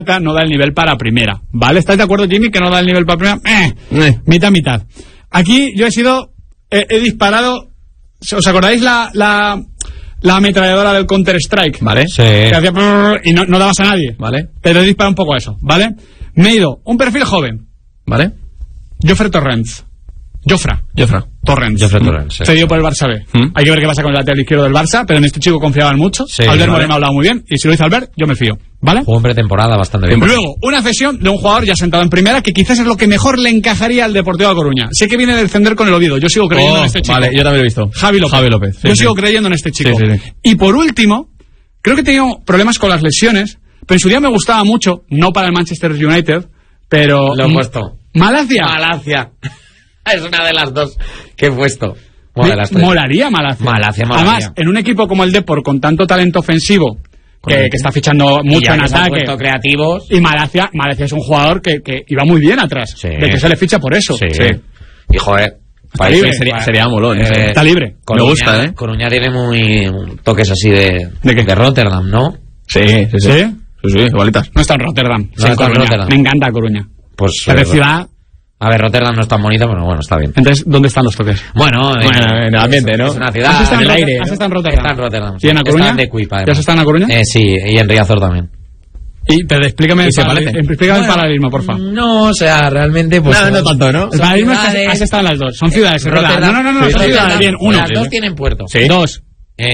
no da el nivel para primera, ¿vale? ¿Estás de acuerdo, Jimmy, que no da el nivel para primera? Mitad. Aquí yo he disparado. ¿Os acordáis la ametralladora del Counter-Strike? Vale. Sí. Que hacía y no dabas a nadie. Vale. Pero he disparado un poco eso, ¿vale? Me he ido un perfil joven. Vale. Jofre Torrens. Jofra Torrens. Sí. Cedido por el Barça B. Hay que ver qué pasa con el lateral izquierdo del Barça, pero en este chico confiaban mucho. Sí, Albert Moreno ha hablado muy bien, y si lo dice Albert, yo me fío, ¿vale? Jugó en pretemporada bastante bien. Luego, una cesión de un jugador ya sentado en primera, que quizás es lo que mejor le encajaría al Deportivo de A Coruña. Sé que viene del descender con el Oviedo, yo sigo creyendo en este chico. Vale, yo también lo he visto. Javi López. Sí, yo sigo creyendo en este chico. Sí. Y por último, creo que he tenido problemas con las lesiones, pero en su día me gustaba mucho, no para el Manchester United, pero... Lo he puesto. Malacia. Es una de las dos que he puesto. Bueno, de las tres. Molaría Malacia. Además, en un equipo como el Depor, con tanto talento ofensivo, que está fichando mucho en ataque, creativos. Y Malacia es un jugador que iba muy bien atrás. Sí. De hecho, se le ficha por eso. Sí. Y joder, sería molón. Está libre. Coruña, me gusta, Coruña tiene muy toques así de Rotterdam, ¿no? Sí, igualitas. No está en Rotterdam. No está en Rotterdam. Me encanta Coruña. Pues ciudad. A ver, Rotterdam no es tan bonito, pero bueno, está bien. Entonces, ¿dónde están los toques? Bueno, en el ambiente, ¿no? Es una ciudad. ¿Has estado en el aire. ¿Has estado en Rotterdam? Está en Rotterdam. ¿Y en A Coruña? Está en Equipa, ¿Ya has estado en A Coruña? Sí, y en Riazor también. Pero explícame el paralelismo, por favor. No, o sea, realmente... pues no tanto, ¿no? El paralelismo es que has estado en las dos. Son ciudades, es verdad. No, son ciudades. Bien, uno. Las dos tienen puerto. Sí. Dos.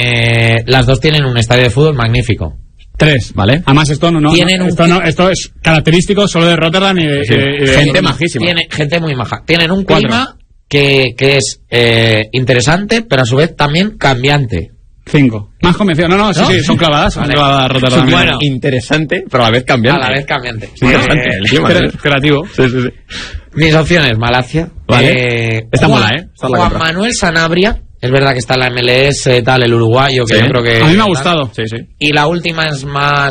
Las dos tienen un estadio de fútbol magnífico. Tres, ¿vale? Además esto es característico solo de Rotterdam y de gente majísima. Tiene gente muy maja. Tienen un clima que es interesante, pero a su vez también cambiante. 5. Más convencido. No, sí, son clavadas. Son clavadas Rotterdam. Bueno, interesante, pero a la vez cambiante. A la vez cambiante. Interesante. El clima, creativo. Sí. Mis opciones, Malacia. Vale. Está mola, Está Juan Manuel Sanabria. Es verdad que está en la MLS, tal, el uruguayo, que yo creo que... A mí me ha gustado. Sí. Y la última es más...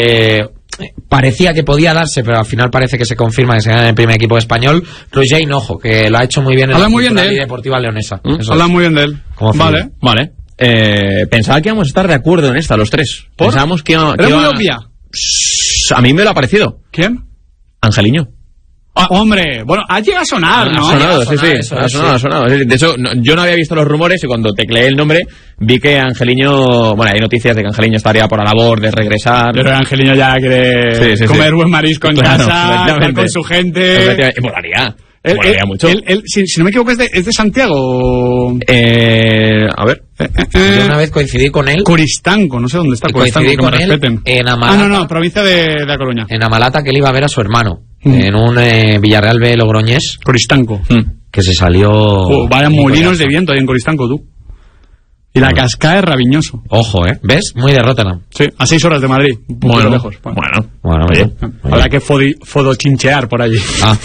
parecía que podía darse, pero al final parece que se confirma que se gana en el primer equipo español. Roger Hinojo, que lo ha hecho muy bien en la Deportiva Leonesa. Habla muy bien de él. Vale. Pensaba que íbamos a estar de acuerdo en esta, los tres. Pensábamos que iba... ¿Era muy obvia? A mí me lo ha parecido. ¿Quién? Angeliño. Hombre, bueno, ha llegado a sonar, ¿no? Ha sonado. De hecho, yo no había visto los rumores y cuando tecleé el nombre vi que Angeliño... Bueno, hay noticias de que Angeliño estaría por la labor de regresar. Pero Angeliño ya quiere comer buen marisco en casa, estar con su gente... Molaría mucho. Si no me equivoco, es de Santiago. A ver. Yo una vez coincidí con él. Coristanco, no sé dónde está Coristanco, coincidí que con me respeten. En Amalata. No, provincia de A Coruña. En Amalata, que él iba a ver a su hermano. En un Villarreal B Logroñés. Coristanco. Que se salió... vaya molinos de viento ahí en Coristanco, tú. Y la cascada es Raviñoso. Ojo, ¿ves? Muy de Rotterdam. Sí, a 6 horas de Madrid. Bueno, lejos. Bueno. Habrá que fodochinchear por allí.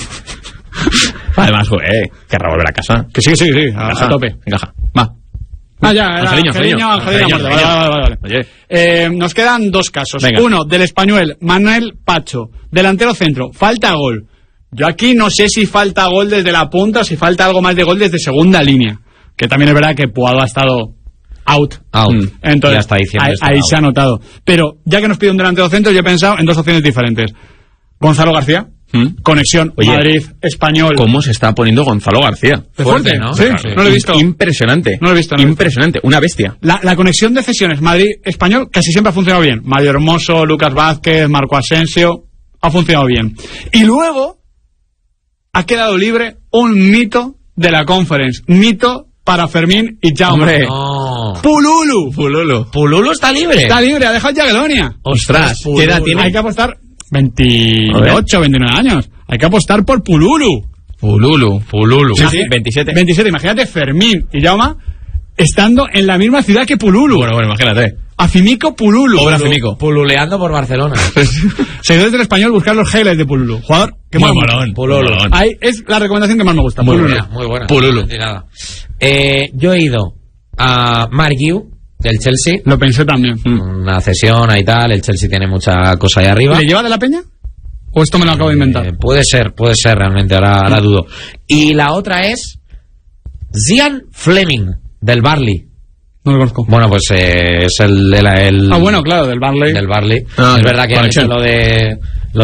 Además, querrá volver a casa. Que sí, a tope. Encaja. Va. Angeliño. Vale. Oye. Nos quedan dos casos. Venga. Uno, del español, Manuel Pacho, delantero centro, falta gol. Yo aquí no sé si falta gol desde la punta o si falta algo más de gol desde segunda línea. Que también es verdad que Puado ha estado out. Entonces, ya está diciendo ahí se ha notado. Pero ya que nos pide un delantero centro, yo he pensado en dos opciones diferentes. Gonzalo García. Conexión, oye, Madrid, Español. ¿Cómo se está poniendo Gonzalo García? Fuerte, ¿no? Sí, no lo he visto. Impresionante. No lo he visto. Impresionante, una bestia. La conexión de cesiones Madrid-Español casi siempre ha funcionado bien. Mario Hermoso, Lucas Vázquez, Marco Asensio, ha funcionado bien. Y luego ha quedado libre un mito de la Conference. Mito para Fermín y Jaume. No. Pululu está libre. Está libre, ha dejado Jagiellonia. Ostras, ¿qué edad tiene? Hay que apostar 28, 29 años. Hay que apostar por Pululu. Sí, 27. Imagínate Fermín y Jaume estando en la misma ciudad que Pululu. Bueno, imagínate. Afimico Pululu. Pululeando por Barcelona. Seguidores del Español, buscar los highlights de Pululu. Jugador que muy molón. Pululu. Ahí es la recomendación que más me gusta. Muy buena. Pululu. Yo he ido a Mark Guiu del Chelsea. Lo pensé también. Una cesión y tal. El Chelsea tiene mucha cosa ahí arriba. ¿Le lleva de la Peña? ¿O esto me lo acabo de inventar? Puede ser realmente, ahora dudo. Y la otra es Zian Fleming del Burnley. No lo conozco. Bueno, pues es el bueno, claro, del Barley. Del Barley. Es el bueno, claro, del Barley. Del Barley. Es verdad que han hecho lo de